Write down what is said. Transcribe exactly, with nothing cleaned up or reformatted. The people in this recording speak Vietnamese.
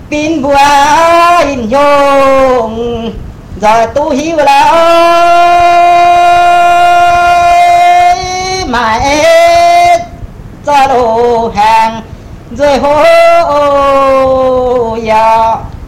pin bùa in nhung giờ tu hiu là mà ết cho đồ hàng rồi hô ya